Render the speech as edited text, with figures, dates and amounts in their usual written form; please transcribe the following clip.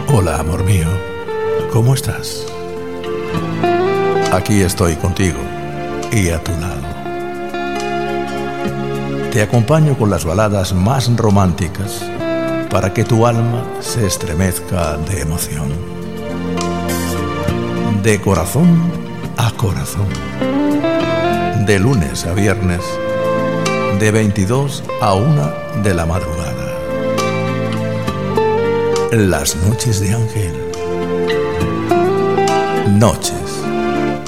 Hola, amor mío, ¿cómo estás? Aquí estoy contigo y a tu lado. Te acompaño con las baladas más románticas para que tu alma se estremezca de emoción. De corazón a corazón. De lunes a viernes, de 22 a 1 de la madrugada. Las noches de Ángel. Noches